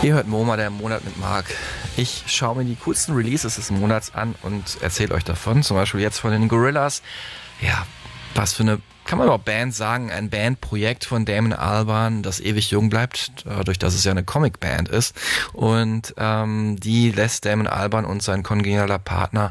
Ihr hört MoMA, der Monat mit Marc. Ich schaue mir die coolsten Releases des Monats an und erzähle euch davon. Zum Beispiel jetzt von den Gorillaz. Ja, was für eine, kann man überhaupt Band sagen, ein Bandprojekt von Damon Albarn, das ewig jung bleibt, dadurch, dass es ja eine Comicband ist. Und die lässt Damon Albarn und sein kongenialer Partner,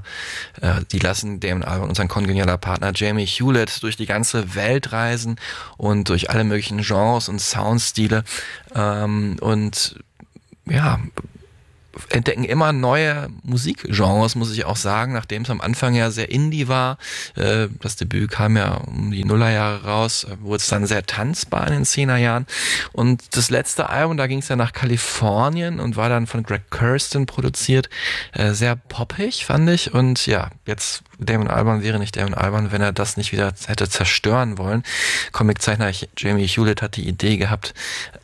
Jamie Hewlett durch die ganze Welt reisen und durch alle möglichen Genres und Soundstile und ja, entdecken immer neue Musikgenres, muss ich auch sagen, nachdem es am Anfang ja sehr Indie war. Das Debüt kam ja um die Nullerjahre raus, wurde es dann sehr tanzbar in den 10er Jahren. Und das letzte Album, da ging es ja nach Kalifornien und war dann von Greg Kurstin produziert. Sehr poppig, fand ich. Und ja, jetzt Damon Albarn wäre nicht Damon Albarn, wenn er das nicht wieder hätte zerstören wollen. Comiczeichner Jamie Hewlett hat die Idee gehabt,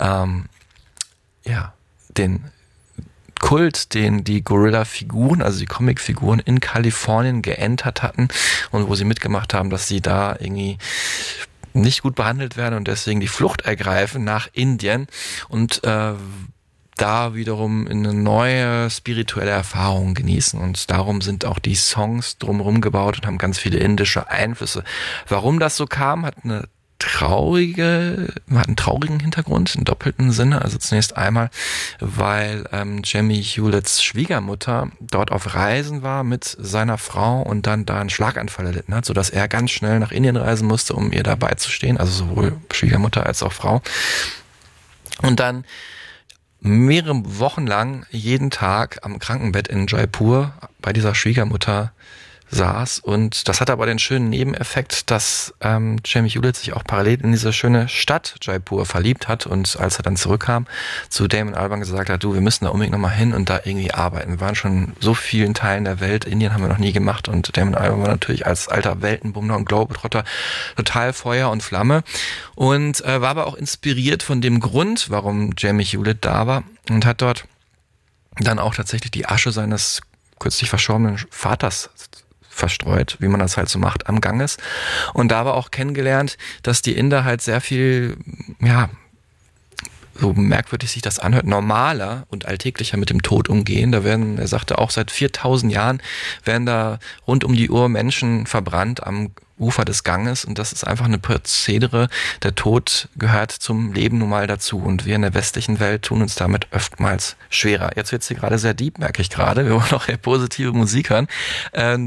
den Kult, den die Gorilla-Figuren, also die Comic-Figuren in Kalifornien geentert hatten und wo sie mitgemacht haben, dass sie da irgendwie nicht gut behandelt werden und deswegen die Flucht ergreifen nach Indien und da wiederum eine neue spirituelle Erfahrung genießen. Und darum sind auch die Songs drumherum gebaut und haben ganz viele indische Einflüsse. Warum das so kam, hat einen traurigen Hintergrund, im doppelten Sinne. Also zunächst einmal, weil Jamie Hewletts Schwiegermutter dort auf Reisen war mit seiner Frau und dann da einen Schlaganfall erlitten hat, sodass er ganz schnell nach Indien reisen musste, um ihr dabei zu stehen, also sowohl Schwiegermutter als auch Frau. Und dann mehrere Wochen lang jeden Tag am Krankenbett in Jaipur bei dieser Schwiegermutter saß, und das hat aber den schönen Nebeneffekt, dass Jamie Hewlett sich auch parallel in diese schöne Stadt Jaipur verliebt hat, und als er dann zurückkam, zu Damon Albarn gesagt hat, du, wir müssen da unbedingt nochmal hin und da irgendwie arbeiten. Wir waren schon in so vielen Teilen der Welt, Indien haben wir noch nie gemacht, und Damon Albarn war natürlich als alter Weltenbummler und Globetrotter total Feuer und Flamme und war aber auch inspiriert von dem Grund, warum Jamie Hewlett da war, und hat dort dann auch tatsächlich die Asche seines kürzlich verstorbenen Vaters verstreut, wie man das halt so macht, am Ganges. Und da aber auch kennengelernt, dass die Inder halt sehr viel, ja, so merkwürdig sich das anhört, normaler und alltäglicher mit dem Tod umgehen. Da werden, er sagte auch, seit 4000 Jahren werden da rund um die Uhr Menschen verbrannt am Ufer des Ganges, und das ist einfach eine Prozedere. Der Tod gehört zum Leben nun mal dazu, und wir in der westlichen Welt tun uns damit oftmals schwerer. Jetzt wird's hier gerade sehr deep, merke ich gerade. Wir wollen auch eher positive Musik hören.